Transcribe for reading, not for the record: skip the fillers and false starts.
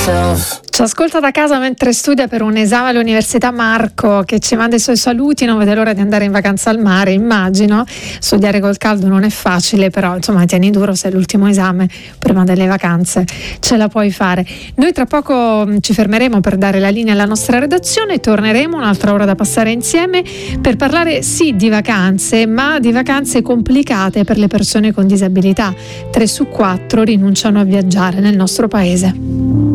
Ci ascolta da casa mentre studia per un esame all'università Marco, che ci manda i suoi saluti, non vede l'ora di andare in vacanza al mare, immagino. Studiare col caldo non è facile, però insomma tieni duro, se è l'ultimo esame prima delle vacanze ce la puoi fare. Noi tra poco ci fermeremo per dare la linea alla nostra redazione e torneremo un'altra ora da passare insieme per parlare sì di vacanze, ma di vacanze complicate per le persone con disabilità. 3 su 4 rinunciano a viaggiare nel nostro paese.